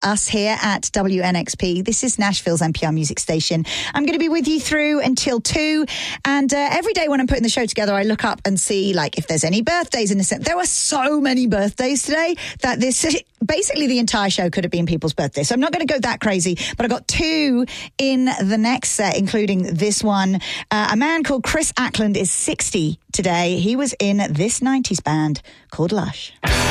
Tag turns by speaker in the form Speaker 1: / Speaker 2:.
Speaker 1: us here at WNXP. This is Nashville's NPR music station. I'm going to be with you through until 2. And every day when I'm putting the show together, I look up and see like if there's any birthdays in the set. There were so many birthdays today that basically the entire show could have been people's birthdays. So I'm not going to go that crazy, but I got 2 in the next set, including this one. A man called Chris Ackland is 60 today. He was in this 90s band called Lush.